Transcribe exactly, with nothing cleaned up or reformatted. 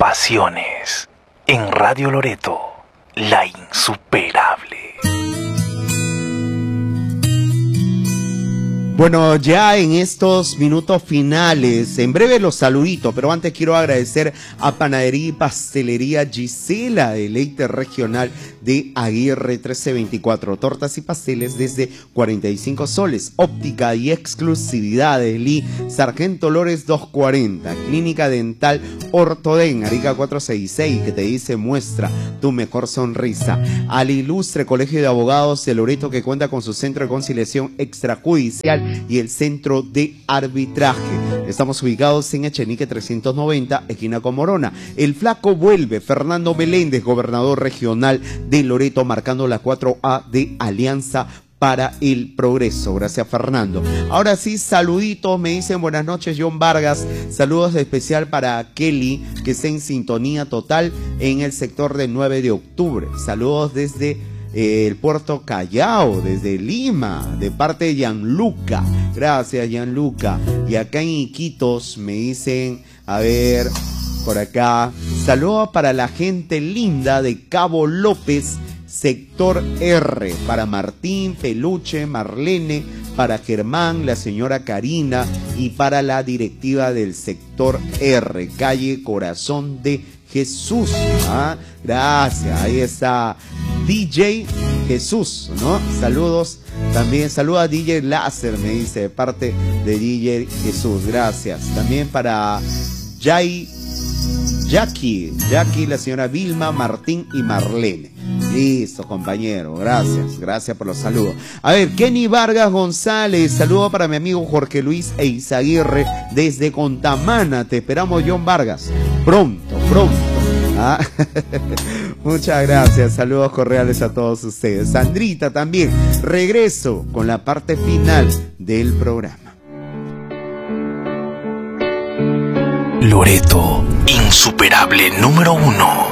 pasiones. En Radio Loreto, la insuperable. Bueno, ya en estos minutos finales, en breve los saluditos, pero antes quiero agradecer a Panadería y Pastelería Gisela, deleite regional de Aguirre trece veinticuatro, tortas y pasteles desde cuarenta y cinco soles, óptica y exclusividad de Lee, Sargento Lores doscientos cuarenta, Clínica Dental Ortoden, Arica cuatrocientos sesenta y seis, que te dice muestra tu mejor sonrisa, al ilustre Colegio de Abogados de Loreto, que cuenta con su centro de conciliación extrajudicial y el centro de arbitraje. Estamos ubicados en Echenique trescientos noventa, esquina con Morona. El flaco vuelve, Fernando Meléndez, gobernador regional de Loreto, marcando la cuatro A de Alianza para el Progreso. Gracias, Fernando. Ahora sí, saluditos, me dicen buenas noches, John Vargas. Saludos especial para Kelly, que está en sintonía total en el sector del nueve de octubre. Saludos desde el Puerto Callao, desde Lima, de parte de Gianluca. Gracias, Gianluca. Y acá en Iquitos me dicen, a ver, por acá, saludos para la gente linda de Cabo López, sector R, para Martín, Peluche, Marlene, para Germán, la señora Karina y para la directiva del sector R, calle Corazón de Jesús. ¿Ah? Gracias, ahí está D J Jesús, ¿no? Saludos, también saluda a D J Láser, me dice, de parte de D J Jesús, gracias. También para Jai, Jackie, Jackie, la señora Vilma, Martín y Marlene. Listo, compañero, gracias, gracias por los saludos. A ver, Kenny Vargas González, saludo para mi amigo Jorge Luis Eizaguirre desde Contamana. Te esperamos, John Vargas, pronto, pronto. ¿Ah? Muchas gracias, saludos cordiales a todos ustedes. Sandrita también, regreso con la parte final del programa. Loreto, insuperable número uno.